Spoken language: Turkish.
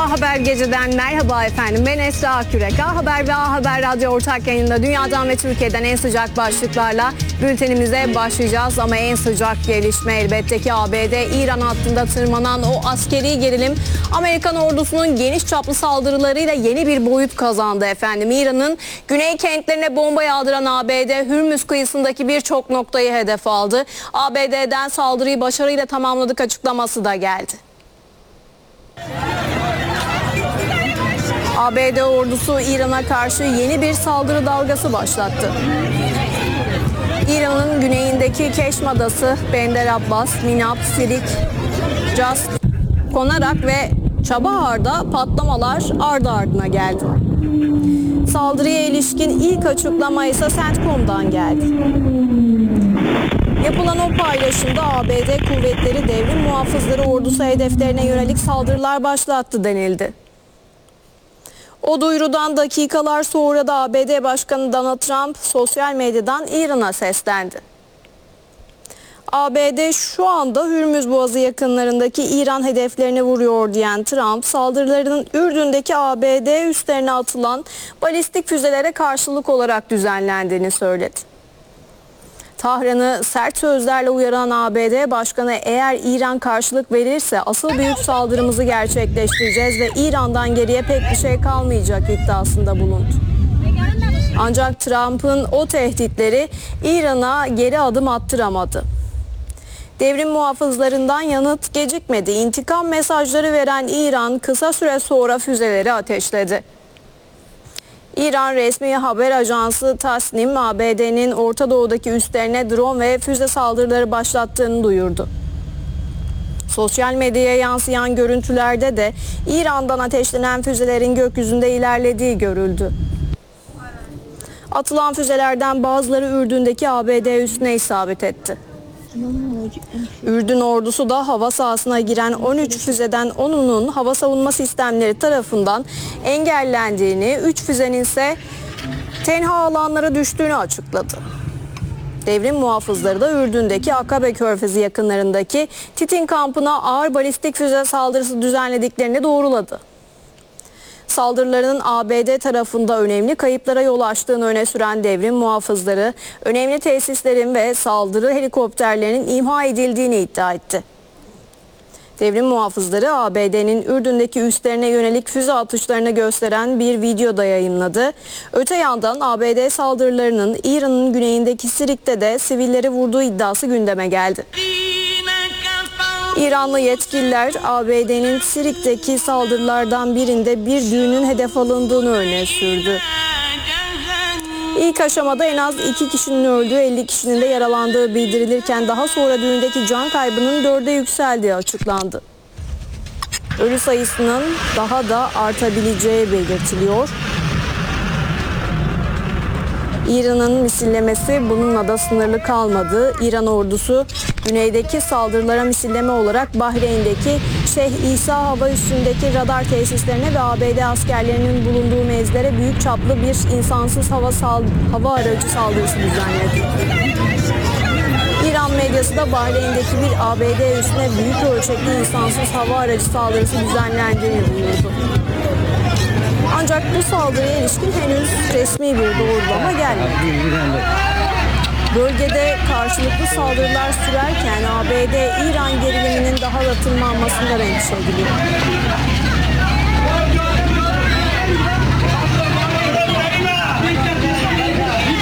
A Haber Gece'den merhaba efendim. Ben Esra Akürek. A Haber ve A Haber Radyo ortak yayında dünyadan ve Türkiye'den en sıcak başlıklarla bültenimize başlayacağız. Ama en sıcak gelişme elbette ki ABD-İran hattında tırmanan o askeri gerilim Amerikan ordusunun geniş çaplı saldırılarıyla yeni bir boyut kazandı efendim. İran'ın güney kentlerine bomba yağdıran ABD Hürmüz kıyısındaki birçok noktayı hedef aldı. ABD'den saldırıyı başarıyla tamamladık açıklaması da geldi. ABD ordusu İran'a karşı yeni bir saldırı dalgası başlattı. İran'ın güneyindeki Keşm Adası, Bender Abbas, Minab, Sirik, Cas, Konarak ve Çabahar'da patlamalar ardı ardına geldi. Saldırıya ilişkin ilk açıklama ise CENTCOM'dan geldi. Yapılan o paylaşımda ABD kuvvetleri devrim muhafızları ordusu hedeflerine yönelik saldırılar başlattı denildi. O duyurudan dakikalar sonra da ABD Başkanı Donald Trump sosyal medyadan İran'a seslendi. ABD şu anda Hürmüz Boğazı yakınlarındaki İran hedeflerini vuruyor diyen Trump, saldırılarının Ürdün'deki ABD üslerine atılan balistik füzelere karşılık olarak düzenlendiğini söyledi. Tahran'ı sert sözlerle uyaran ABD Başkanı eğer İran karşılık verirse asıl büyük saldırımızı gerçekleştireceğiz ve İran'dan geriye pek bir şey kalmayacak iddiasında bulundu. Ancak Trump'ın o tehditleri İran'a geri adım attıramadı. Devrim muhafızlarından yanıt gecikmedi. İntikam mesajları veren İran kısa süre sonra füzeleri ateşledi. İran resmi haber ajansı Tasnim, ABD'nin Orta Doğu'daki üslerine drone ve füze saldırıları başlattığını duyurdu. Sosyal medyaya yansıyan görüntülerde de İran'dan ateşlenen füzelerin gökyüzünde ilerlediği görüldü. Atılan füzelerden bazıları Ürdün'deki ABD üssüne isabet etti. Ürdün ordusu da hava sahasına giren 13 füzeden 10'unun hava savunma sistemleri tarafından engellendiğini, 3 füzenin ise tenha alanlara düştüğünü açıkladı. Devrim muhafızları da Ürdün'deki Akabe Körfezi yakınlarındaki Titin kampına ağır balistik füze saldırısı düzenlediklerini doğruladı. Saldırıların ABD tarafında önemli kayıplara yol açtığını öne süren devrim muhafızları, önemli tesislerin ve saldırı helikopterlerinin imha edildiğini iddia etti. Devrim muhafızları ABD'nin Ürdün'deki üslerine yönelik füze atışlarını gösteren bir video da yayınladı. Öte yandan ABD saldırılarının İran'ın güneyindeki Sirik'te de sivilleri vurduğu iddiası gündeme geldi. İranlı yetkililer ABD'nin Sirik'teki saldırılardan birinde bir düğünün hedef alındığını öne sürdü. İlk aşamada en az 2 kişinin öldüğü, 50 kişinin de yaralandığı bildirilirken daha sonra düğündeki can kaybının 4'e yükseldiği açıklandı. Ölü sayısının daha da artabileceği belirtiliyor. İran'ın misillemesi bununla da sınırlı kalmadı. İran ordusu güneydeki saldırılara misilleme olarak Bahreyn'deki Şeyh İsa hava üssündeki radar tesislerine ve ABD askerlerinin bulunduğu mevzilere büyük çaplı bir insansız hava aracı saldırısı düzenledi. İran medyası da Bahreyn'deki bir ABD üssüne büyük ölçekli insansız hava aracı saldırısı düzenlendiğini duyurdu. Ancak bu saldırıya ilişkin henüz resmi bir doğrulama gelmedi. Bölgede karşılıklı saldırılar sürerken ABD-İran geriliminin daha da tırmanmasından endişe ediliyor.